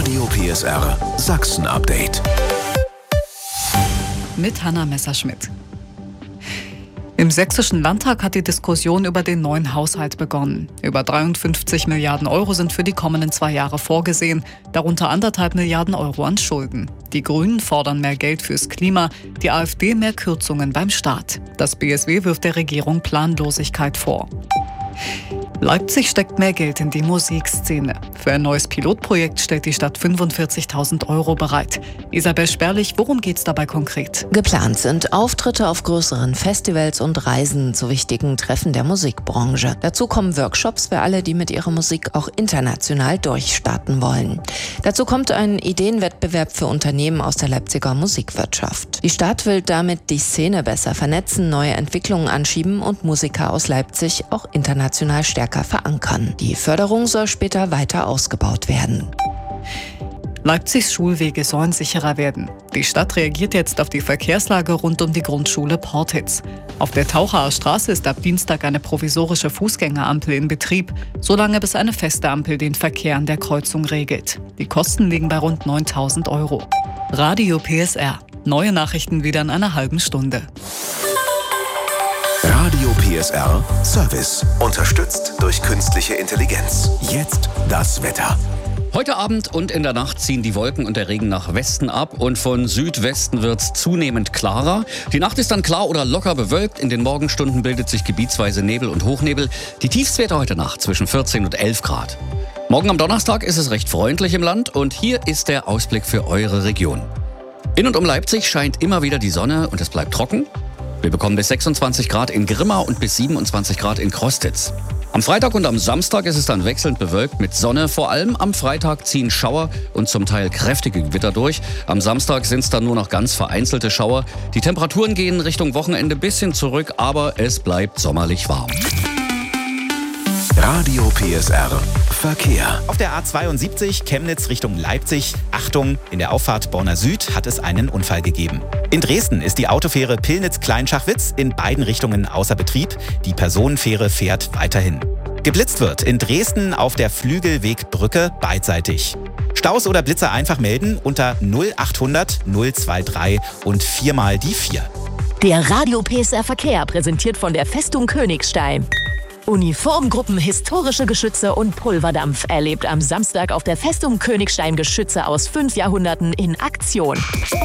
Radio PSR Sachsen Update. Mit Hanna Messerschmidt. Im Sächsischen Landtag hat die Diskussion über den neuen Haushalt begonnen. Über 53 Milliarden Euro sind für die kommenden 2 Jahre vorgesehen, darunter 1,5 Milliarden Euro an Schulden. Die Grünen fordern mehr Geld fürs Klima, die AfD mehr Kürzungen beim Staat. Das BSW wirft der Regierung Planlosigkeit vor. Leipzig steckt mehr Geld in die Musikszene. Für ein neues Pilotprojekt stellt die Stadt 45.000 Euro bereit. Isabel Sperlich, worum geht's dabei konkret? Geplant sind Auftritte auf größeren Festivals und Reisen zu wichtigen Treffen der Musikbranche. Dazu kommen Workshops für alle, die mit ihrer Musik auch international durchstarten wollen. Dazu kommt ein Ideenwettbewerb für Unternehmen aus der Leipziger Musikwirtschaft. Die Stadt will damit die Szene besser vernetzen, neue Entwicklungen anschieben und Musiker aus Leipzig auch international stärker verankern. Die Förderung soll später weiter ausgebaut werden. Leipzigs Schulwege sollen sicherer werden. Die Stadt reagiert jetzt auf die Verkehrslage rund um die Grundschule Portitz. Auf der Tauchaer Straße ist ab Dienstag eine provisorische Fußgängerampel in Betrieb, solange bis eine feste Ampel den Verkehr an der Kreuzung regelt. Die Kosten liegen bei rund 9.000 Euro. Radio PSR. Neue Nachrichten wieder in einer halben Stunde. Radio PSR Service. Unterstützt durch künstliche Intelligenz. Jetzt das Wetter. Heute Abend und in der Nacht ziehen die Wolken und der Regen nach Westen ab und von Südwesten wird es zunehmend klarer. Die Nacht ist dann klar oder locker bewölkt. In den Morgenstunden bildet sich gebietsweise Nebel und Hochnebel. Die Tiefstwerte heute Nacht zwischen 14 und 11 Grad. Morgen am Donnerstag ist es recht freundlich im Land und hier ist der Ausblick für eure Region. In und um Leipzig scheint immer wieder die Sonne und es bleibt trocken. Wir bekommen bis 26 Grad in Grimma und bis 27 Grad in Krostitz. Am Freitag und am Samstag ist es dann wechselnd bewölkt mit Sonne. Vor allem am Freitag ziehen Schauer und zum Teil kräftige Gewitter durch. Am Samstag sind es dann nur noch ganz vereinzelte Schauer. Die Temperaturen gehen Richtung Wochenende ein bisschen zurück, aber es bleibt sommerlich warm. Radio PSR Verkehr. Auf der A72 Chemnitz Richtung Leipzig. Achtung, in der Auffahrt Bonner Süd hat es einen Unfall gegeben. In Dresden ist die Autofähre Pillnitz-Kleinschachwitz in beiden Richtungen außer Betrieb. Die Personenfähre fährt weiterhin. Geblitzt wird in Dresden auf der Flügelwegbrücke beidseitig. Staus oder Blitzer einfach melden unter 0800 023 und 4 mal die 4. Der Radio PSR Verkehr präsentiert von der Festung Königstein. Uniformgruppen, historische Geschütze und Pulverdampf erlebt am Samstag auf der Festung Königstein Geschütze aus 5 Jahrhunderten in Aktion.